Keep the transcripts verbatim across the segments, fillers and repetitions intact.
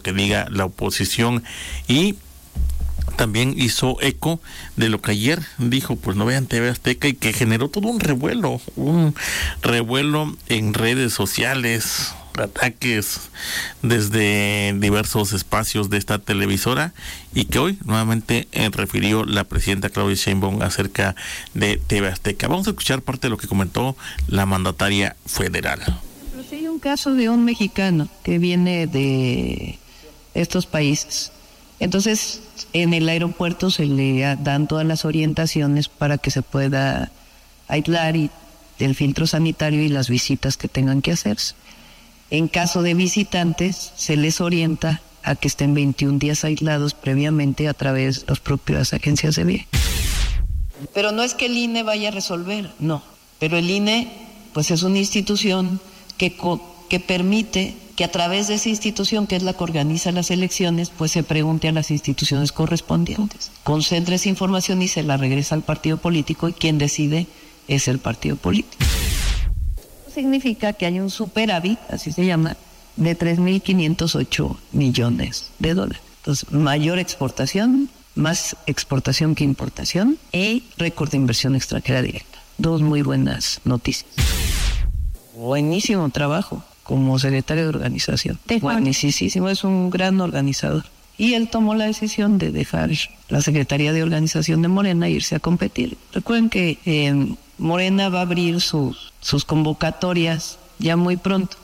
que diga la oposición, y también hizo eco de lo que ayer dijo, pues no vean T V Azteca, y que generó todo un revuelo, un revuelo en redes sociales, ataques desde diversos espacios de esta televisora, y que hoy nuevamente eh, refirió la presidenta Claudia Sheinbaum acerca de T V Azteca. Vamos a escuchar parte de lo que comentó la mandataria federal. Pero si hay un caso de un mexicano que viene de estos países, entonces en el aeropuerto se le dan todas las orientaciones para que se pueda aislar, y el filtro sanitario y las visitas que tengan que hacerse. En caso de visitantes, se les orienta a que estén veintiún días aislados previamente a través de las propias agencias de viaje. Pero no es que el I N E vaya a resolver, no. Pero el I N E, pues es una institución que, que permite que a través de esa institución, que es la que organiza las elecciones, pues se pregunte a las instituciones correspondientes. Concentra esa información y se la regresa al partido político, y quien decide es el partido político. Significa que hay un superávit, así se llama, de tres mil quinientos ocho millones de dólares. Entonces, mayor exportación, más exportación que importación, y récord de inversión extranjera directa. Dos muy buenas noticias. Buenísimo trabajo como secretario de organización. Buenísimo, es un gran organizador. Y él tomó la decisión de dejar la Secretaría de Organización de Morena e irse a competir. Recuerden que eh, Morena va a abrir sus, sus convocatorias ya muy pronto.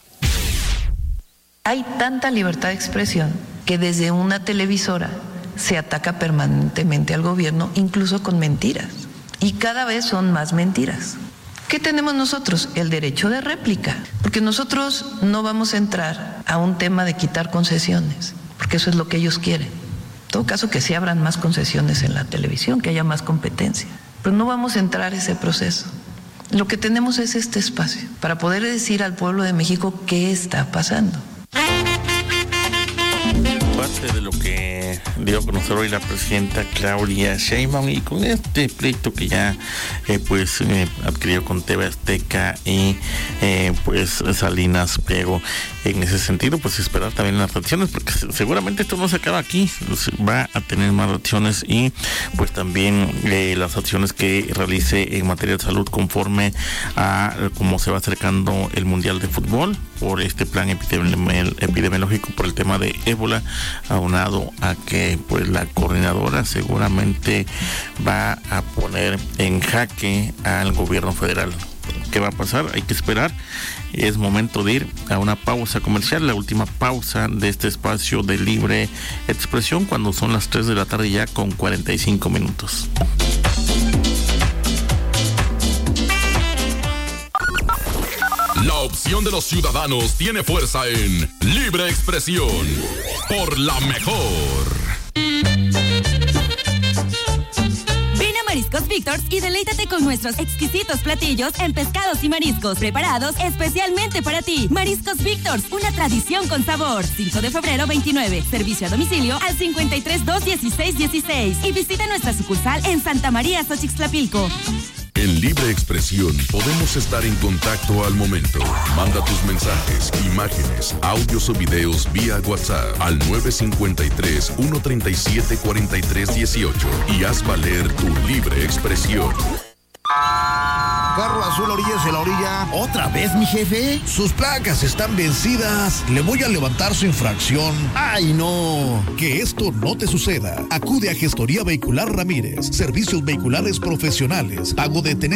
Hay tanta libertad de expresión que desde una televisora se ataca permanentemente al gobierno, incluso con mentiras. Y cada vez son más mentiras. ¿Qué tenemos nosotros? El derecho de réplica. Porque nosotros no vamos a entrar a un tema de quitar concesiones, porque eso es lo que ellos quieren. En todo caso, que sí abran más concesiones en la televisión, que haya más competencia. Pero no vamos a entrar a ese proceso. Lo que tenemos es este espacio para poder decir al pueblo de México qué está pasando. Parte de lo que dio a conocer hoy la presidenta Claudia Sheinbaum, y con este pleito que ya eh, pues eh, adquirió con T V Azteca y eh, pues Salinas Pliego. En ese sentido, pues esperar también las reacciones, porque seguramente esto no se acaba aquí, va a tener más reacciones, y pues también eh, las acciones que realice en materia de salud conforme a cómo se va acercando el Mundial de Fútbol por este plan epidemi- epidemiológico por el tema de ébola, aunado a que pues la coordinadora seguramente va a poner en jaque al gobierno federal. ¿Qué va a pasar? Hay que esperar. Es momento de ir a una pausa comercial, la última pausa de este espacio de libre expresión, cuando son las tres de la tarde ya con cuarenta y cinco minutos. La opción de los ciudadanos tiene fuerza en Libre Expresión por la mejor. Mariscos Victor's y deleítate con nuestros exquisitos platillos en pescados y mariscos preparados especialmente para ti. Mariscos Victor's, una tradición con sabor. cinco de febrero veintinueve. Servicio a domicilio al cincuenta y tres, dos dieciséis dieciséis. Y visita nuestra sucursal en Santa María, Xochixtlapilco. En Libre Expresión podemos estar en contacto al momento. Manda tus mensajes, imágenes, audios o videos vía WhatsApp al nueve cinco tres, uno tres siete, cuatro tres uno ocho y haz valer tu libre expresión. Carro azul, orillas en la orilla. ¿Otra vez, mi jefe? Sus placas están vencidas. Le voy a levantar su infracción. ¡Ay, no! Que esto no te suceda. Acude a Gestoría Vehicular Ramírez. Servicios vehiculares profesionales. Pago de tener